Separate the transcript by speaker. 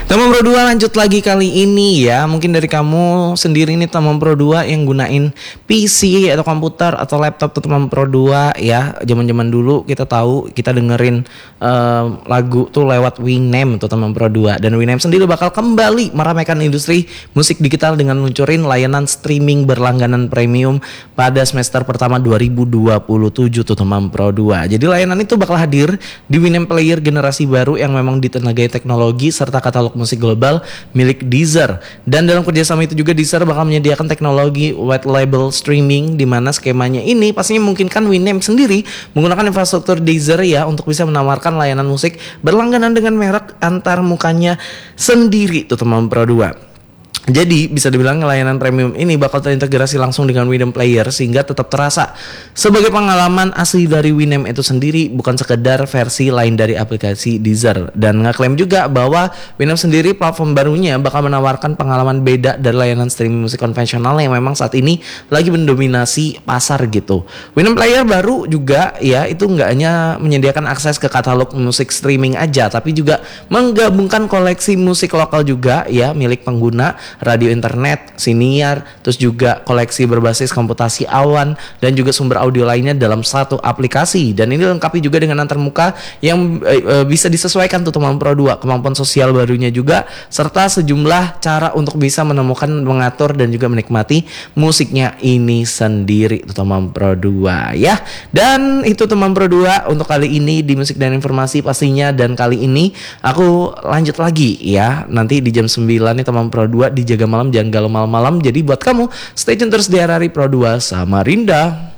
Speaker 1: Teman Pro 2 lanjut lagi kali ini ya. Mungkin dari kamu sendiri nih teman Pro 2 yang gunain PC atau komputer atau laptop tuh teman Pro 2 ya. Zaman-zaman dulu kita tahu kita dengerin lagu tuh lewat Winamp tuh teman Pro 2. Dan Winamp sendiri bakal kembali meramaikan industri musik digital dengan meluncurin layanan streaming berlangganan premium pada semester pertama 2027 tuh teman Pro 2. Jadi layanan itu bakal hadir di Winamp Player generasi baru yang memang ditenagai teknologi serta katalog musik global milik Deezer. Dan dalam kerjasama itu juga Deezer bakal menyediakan teknologi white label streaming, di mana skemanya ini pastinya memungkinkan Winamp sendiri menggunakan infrastruktur Deezer ya untuk bisa menawarkan layanan musik berlangganan dengan merek antar mukanya sendiri tuh teman Pro 2. Jadi bisa dibilang layanan premium ini bakal terintegrasi langsung dengan Winamp Player sehingga tetap terasa sebagai pengalaman asli dari Winamp itu sendiri, bukan sekedar versi lain dari aplikasi Deezer. Dan ngeklaim juga bahwa Winamp sendiri platform barunya bakal menawarkan pengalaman beda dari layanan streaming musik konvensional yang memang saat ini lagi mendominasi pasar gitu. Winamp Player baru juga ya itu nggak hanya menyediakan akses ke katalog musik streaming aja, tapi juga menggabungkan koleksi musik lokal juga ya milik pengguna, radio internet, siniar, terus juga koleksi berbasis komputasi awan dan juga sumber audio lainnya dalam satu aplikasi. Dan ini lengkapi juga dengan antarmuka yang bisa disesuaikan tuh teman Pro 2, kemampuan sosial barunya juga, serta sejumlah cara untuk bisa menemukan, mengatur dan juga menikmati musiknya ini sendiri tuh teman Pro 2 ya. Dan itu teman Pro 2 untuk kali ini di musik dan informasi pastinya. Dan kali ini aku lanjut lagi ya, nanti di jam 9 nih teman Pro 2 dijaga malam, jangan galau malam-malam. Jadi buat kamu stay tune terus di RRI Pro 2 Samarinda.